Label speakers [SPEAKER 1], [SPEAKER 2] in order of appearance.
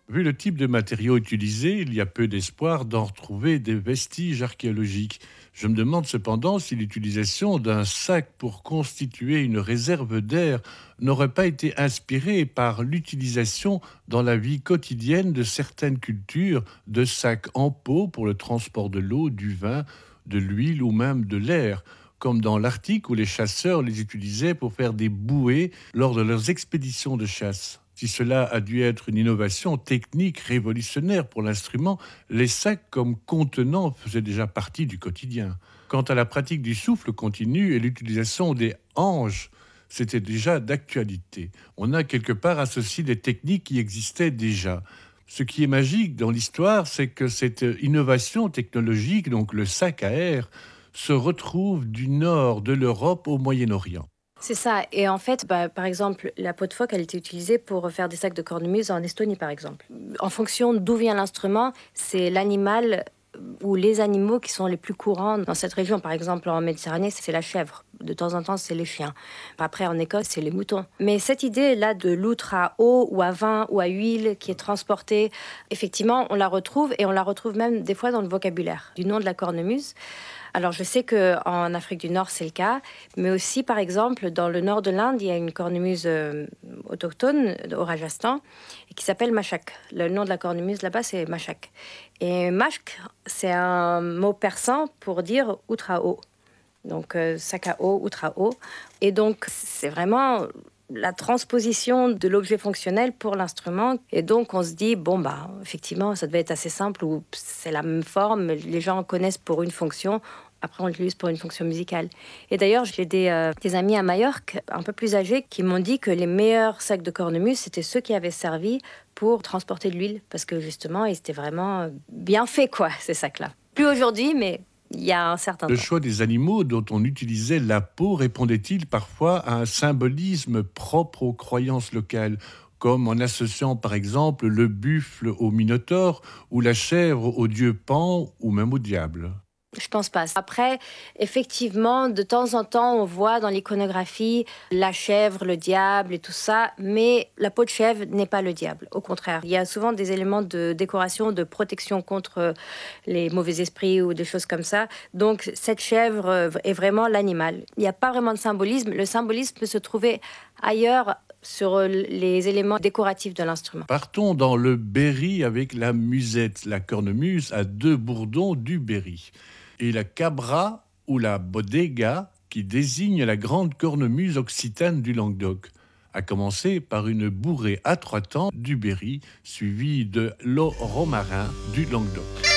[SPEAKER 1] Vu le type de matériaux utilisés, il y a peu d'espoir d'en retrouver des vestiges archéologiques. Je me demande cependant si l'utilisation d'un sac pour constituer une réserve d'air n'aurait pas été inspirée par l'utilisation dans la vie quotidienne de certaines cultures de sacs en peau pour le transport de l'eau, du vin, de l'huile ou même de l'air, comme dans l'Arctique où les chasseurs les utilisaient pour faire des bouées lors de leurs expéditions de chasse. Si cela a dû être une innovation technique révolutionnaire pour l'instrument, les sacs comme contenants faisaient déjà partie du quotidien. Quant à la pratique du souffle continu et l'utilisation des hanches, c'était déjà d'actualité. On a quelque part associé des techniques qui existaient déjà. Ce qui est magique dans l'histoire, c'est que cette innovation technologique, donc le sac à air, se retrouve du nord de l'Europe au Moyen-Orient.
[SPEAKER 2] C'est ça. Et en fait, par exemple, la peau de phoque, elle était utilisée pour faire des sacs de cornemuse en Estonie, par exemple. En fonction d'où vient l'instrument, c'est l'animal ou les animaux qui sont les plus courants dans cette région. Par exemple, en Méditerranée, c'est la chèvre. De temps en temps, c'est les chiens. Après, en Écosse, c'est les moutons. Mais cette idée-là de l'outre à eau ou à vin ou à huile qui est transportée, effectivement, on la retrouve et on la retrouve même des fois dans le vocabulaire du nom de la cornemuse. Alors, je sais qu'en Afrique du Nord, c'est le cas, mais aussi, par exemple, dans le nord de l'Inde, il y a une cornemuse autochtone au Rajasthan qui s'appelle mashak. Le nom de la cornemuse là-bas, c'est mashak. Et mashk, c'est un mot persan pour dire outre à eau. Donc, sac à eau, outre à eau. Et donc, c'est vraiment la transposition de l'objet fonctionnel pour l'instrument. Et donc, on se dit, bon, effectivement, ça devait être assez simple, ou c'est la même forme, les gens connaissent pour une fonction, après on l'utilise pour une fonction musicale. Et d'ailleurs, j'ai des amis à Majorque, un peu plus âgés, qui m'ont dit que les meilleurs sacs de cornemuse, c'était ceux qui avaient servi pour transporter de l'huile, parce que justement, ils étaient vraiment bien faits, quoi, ces sacs-là. Plus aujourd'hui, mais il y a un certain
[SPEAKER 1] Le
[SPEAKER 2] temps.
[SPEAKER 1] choix des animaux dont on utilisait la peau répondait-il parfois à un symbolisme propre aux croyances locales, comme en associant par exemple le buffle au minotaure ou la chèvre au dieu Pan ou même au diable?
[SPEAKER 2] Je pense pas. Après, effectivement, de temps en temps, on voit dans l'iconographie la chèvre, le diable et tout ça, mais la peau de chèvre n'est pas le diable. Au contraire, il y a souvent des éléments de décoration, de protection contre les mauvais esprits ou des choses comme ça. Donc, cette chèvre est vraiment l'animal. Il n'y a pas vraiment de symbolisme. Le symbolisme peut se trouver ailleurs sur les éléments décoratifs de l'instrument.
[SPEAKER 1] Partons dans le Berry avec la musette. La cornemuse a deux bourdons du Berry. Et la cabra ou la bodega qui désigne la grande cornemuse occitane du Languedoc, à commencer par une bourrée à trois temps du Berry, suivie de l'eau romarin du Languedoc.